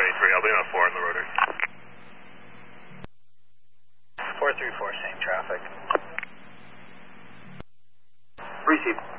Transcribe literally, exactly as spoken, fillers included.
eighty-three, I'll be on four in the rotary. four three four, same traffic. Receive.